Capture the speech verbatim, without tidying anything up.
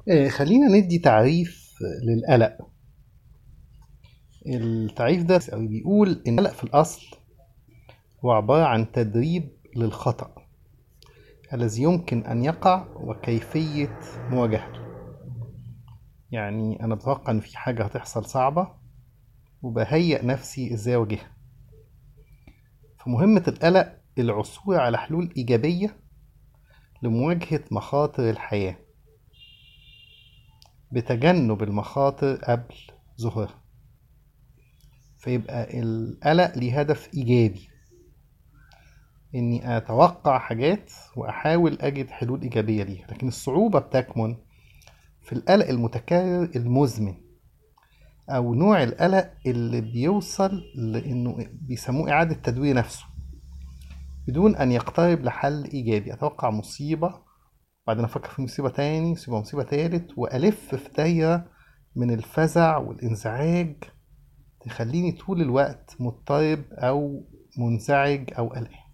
آه، خلينا ندي تعريف للقلق. التعريف ده أو بيقول إن القلق في الأصل هو عبارة عن تدريب للخطأ الذي يمكن أن يقع وكيفية مواجهته. يعني أنا بتوقع إن في حاجة هتحصل صعبة وبهيئ نفسي إزاي أواجهها. فمهمة القلق العثور على حلول إيجابية لمواجهة مخاطر الحياة بتجنب المخاطر قبل ظهورها. فيبقى القلق ليه هدف إيجابي، إني أتوقع حاجات وأحاول أجد حلول إيجابية ليها. لكن الصعوبة بتكمن في القلق المتكرر المزمن، أو نوع القلق اللي بيوصل لأنه بيسموه إعادة تدوير نفسه بدون أن يقترب لحل إيجابي. أتوقع مصيبة، بعدين أفكر في مصيبة تاني، مصيبة مصيبة تالت، وألف في دايرة من الفزع والانزعاج تخليني طول الوقت مضطرب أو منزعج أو قلقان.